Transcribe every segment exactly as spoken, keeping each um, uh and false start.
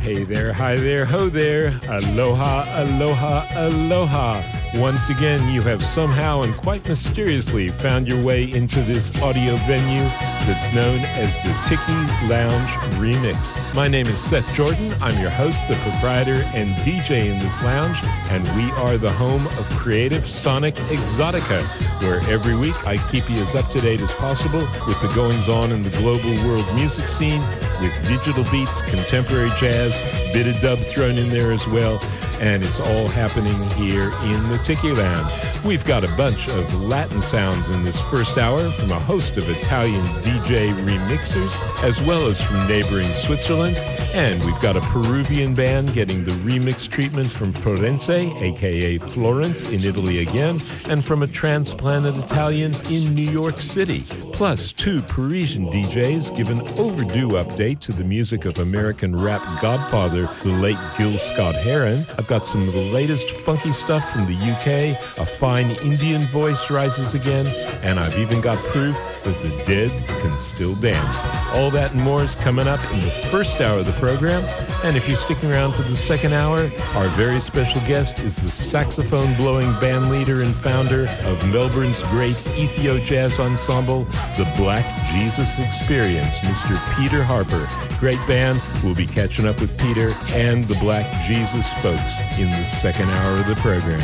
Hey there, hi there, ho there. Aloha, aloha, aloha. Once again, you have somehow and quite mysteriously found your way into this audio venue that's known as the Tiki Lounge Remix. My name is Seth Jordan. I'm your host, the proprietor, and D J in this lounge, and we are the home of Creative Sonic Exotica, where every week I keep you as up-to-date as possible with the goings-on in the global world music scene, with digital beats, contemporary jazz, bit of dub thrown in there as well, and it's all happening here in the Tiki Lounge. We've got a bunch of Latin sounds in this first hour from a host of Italian D J remixers, as well as from neighboring Switzerland, and we've got a Peruvian band getting the remix treatment from Florence, aka Florence in Italy again, and from a transplanted Italian in New York City. Plus, two Parisian D Js give an overdue update to the music of American rap godfather, the late Gil Scott-Heron. I've got some of the latest funky stuff from the U K, a fine Indian voice rises again, and I've even got proof that the dead can still dance. All that and more is coming up in the first hour of the program, and if you're sticking around for the second hour, our very special guest is the saxophone-blowing band leader and founder of Melbourne's great Ethio Jazz Ensemble, the Black Jesus Experience, Mister Peter Harper. Great band. We'll be catching up with Peter and the Black Jesus folks in the second hour of the program.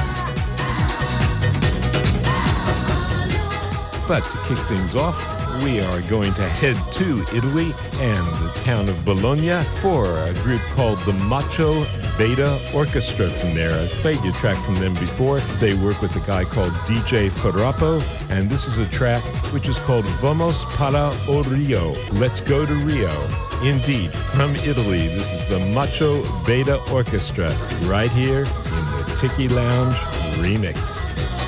But to kick things off, we are going to head to Italy and the town of Bologna for a group called the Macho Beta Orchestra from there. I've played you a track from them before. They work with a guy called D J Farrapo, and this is a track which is called Vamos para o Rio. Let's go to Rio. Indeed, from Italy, this is the Macho Beta Orchestra right here in the Tiki Lounge Remix.